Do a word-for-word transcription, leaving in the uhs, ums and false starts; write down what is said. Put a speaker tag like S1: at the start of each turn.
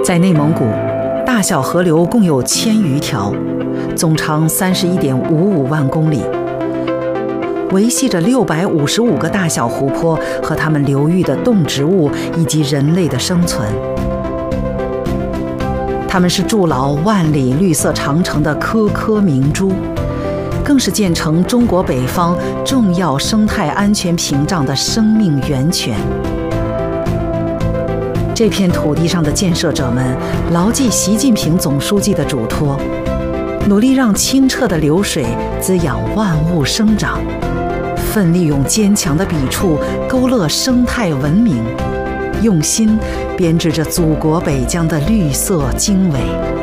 S1: 在内蒙古，大小河流共有千余条，总长三十一点五五万公里，维系着六百五十五个大小湖泊和它们流域的动植物以及人类的生存。它们是筑牢万里绿色长城的颗颗明珠，更是建成中国北方重要生态安全屏障的生命源泉。这片土地上的建设者们牢记习近平总书记的嘱托，努力让清澈的流水滋养万物生长，奋力用坚强的笔触勾勒生态文明，用心编织着祖国北疆的绿色经纬。